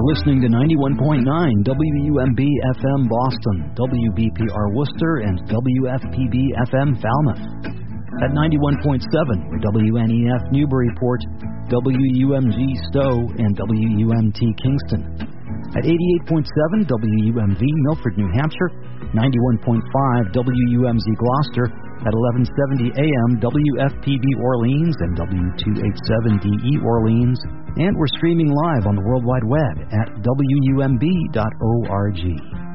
You're listening to 91.9 WUMB FM Boston, WBPR Worcester, and WFPB FM Falmouth. At 91.7, we're WNEF Newburyport, WUMG Stowe, and WUMT Kingston. At 88.7, WUMV Milford, New Hampshire, 91.5, WUMZ Gloucester, at 1170 AM, WFPB Orleans and W287DE Orleans, and we're streaming live on the World Wide Web at WUMB.org.